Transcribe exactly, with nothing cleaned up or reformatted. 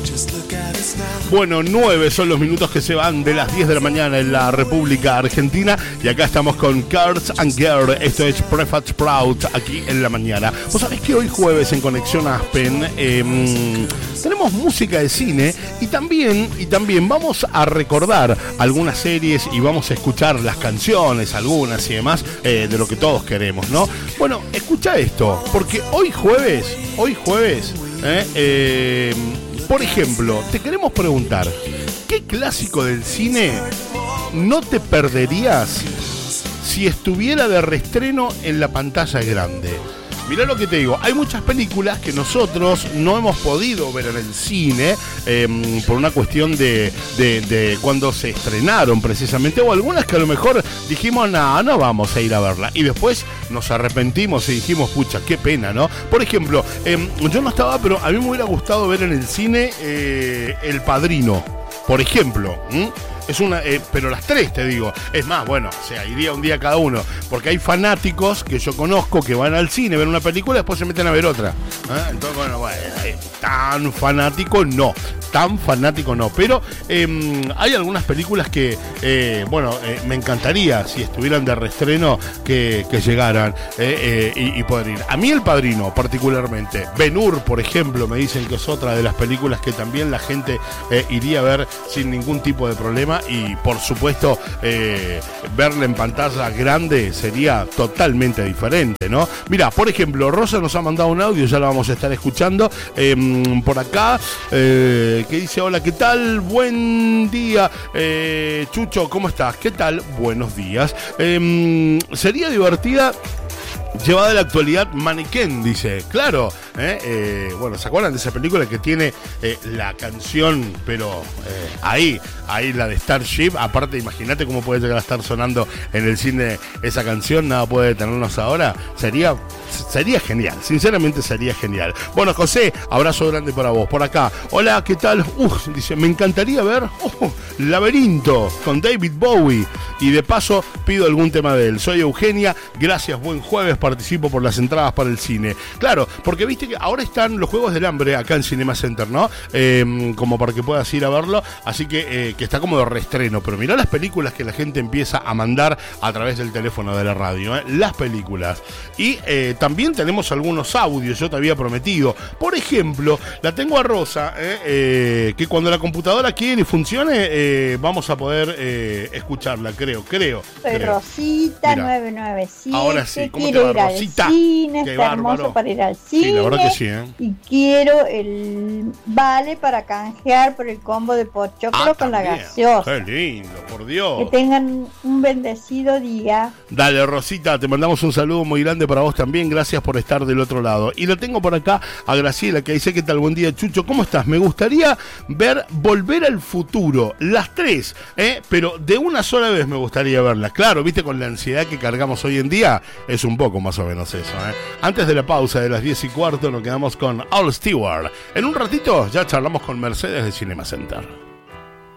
Bueno, nueve son los minutos que se van de las diez de la mañana en la República Argentina. Y acá estamos con Girls and Girl. Esto es Prefab Sprout aquí en la mañana. Vos sabés que hoy jueves en Conexión Aspen eh, tenemos música de cine. Y también, y también vamos a recordar algunas series y vamos a escuchar las canciones, algunas y demás, eh, de lo que todos queremos, ¿no? Bueno, escucha esto, porque hoy jueves, hoy jueves, eh, eh, por ejemplo, te queremos preguntar, ¿qué clásico del cine no te perderías si estuviera de reestreno en la pantalla grande? Mirá lo que te digo, hay muchas películas que nosotros no hemos podido ver en el cine eh, por una cuestión de, de, de cuando se estrenaron precisamente, o algunas que a lo mejor dijimos, no, no vamos a ir a verla, y después nos arrepentimos y dijimos, pucha, qué pena, ¿no? Por ejemplo, eh, yo no estaba, pero a mí me hubiera gustado ver en el cine eh, El Padrino, por ejemplo, ¿m? Es una, eh, pero las tres te digo, es más, bueno, o sea, iría un día cada uno, porque hay fanáticos que yo conozco que van al cine, ven una película y después se meten a ver otra, ¿eh? Entonces, bueno, bueno, eh, tan fanático no, tan fanático no, pero eh, hay algunas películas que, eh, bueno, eh, me encantaría si estuvieran de reestreno que, que llegaran eh, eh, y, y poder ir. A mí El Padrino, particularmente, Ben-Hur, por ejemplo, me dicen que es otra de las películas que también la gente eh, iría a ver sin ningún tipo de problema. Y por supuesto eh, verla en pantalla grande sería totalmente diferente, ¿no? Mira, por ejemplo, Rosa nos ha mandado un audio, ya la vamos a estar escuchando eh, por acá, eh, que dice, hola, ¿qué tal? Buen día, eh, Chucho, ¿cómo estás? ¿Qué tal? Buenos días. Eh, sería divertida llevada a la actualidad Mannequin, dice. Claro, ¿eh? Eh, bueno, ¿se acuerdan de esa película que tiene eh, la canción, pero eh, ahí, ahí la de Starship? Aparte, imagínate cómo puede llegar a estar sonando en el cine esa canción, nada puede detenernos ahora. Sería, sería genial, sinceramente sería genial. Bueno, José, abrazo grande para vos. Por acá, hola, ¿qué tal? Uf, dice, me encantaría ver uh, Laberinto con David Bowie. Y de paso pido algún tema de él. Soy Eugenia, gracias, buen jueves, participo por las entradas para el cine. Claro, porque viste que ahora están los Juegos del Hambre acá en Cinema Center, ¿no? Eh, como para que puedas ir a verlo, así que, eh, que está como de reestreno, pero mirá las películas que la gente empieza a mandar a través del teléfono de la radio, ¿eh? Las películas. Y eh, también tenemos algunos audios, yo te había prometido. Por ejemplo, la tengo a Rosa, eh, eh, que cuando la computadora quiere y funcione, eh, vamos a poder eh, escucharla, creo, creo. Soy creo. Rosita nueve nueve siete. Ahora sí, ¿cómo quiero te va, ir Rosita? al cine, Qué está bárbaro. hermoso para ir al cine. Sí, la verdad que sí, ¿eh? Y quiero el vale para canjear por el combo de pochoclo Ah, con la también. gaseosa. Qué lindo, por Dios. Que tengan un bendecido día. Dale, Rosita, te mandamos un saludo muy grande para vos también, gracias por estar del otro lado. Y lo tengo por acá a Graciela, que dice, ¿qué tal? Buen día, Chucho, ¿cómo estás? Me gustaría ver Volver al Futuro, las tres, ¿eh? Pero de una sola vez me gustaría verlas. Claro, viste, con la ansiedad que cargamos hoy en día, es un poco más o menos eso, ¿eh? Antes de la pausa de las diez y cuarto nos quedamos con All Stewart. En un ratito ya charlamos con Mercedes de Cinema Center.